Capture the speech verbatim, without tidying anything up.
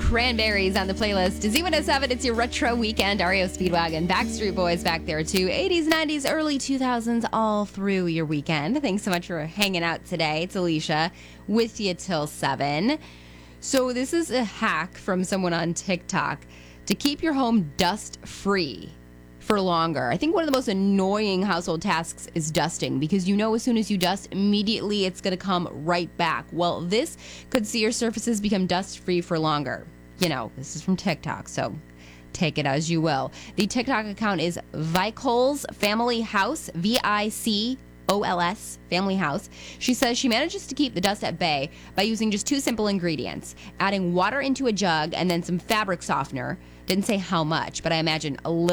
Cranberries on the playlist. Z one oh seven, it's your retro weekend. R E O Speedwagon, Backstreet Boys back there too. eighties, nineties, early two thousands, all through your weekend. Thanks so much for hanging out today. It's Alicia with you till seven. So this is a hack from someone on TikTok to keep your home dust-free for longer. I think one of the most annoying household tasks is dusting, because you know as soon as you dust, immediately it's going to come right back. Well, this could see your surfaces become dust-free for longer. You know, this is from TikTok, so take it as you will. The TikTok account is Vicols Family House, V I C O L S, Family House. She says she manages to keep the dust at bay by using just two simple ingredients: adding water into a jug and then some fabric softener. Didn't say how much, but I imagine a little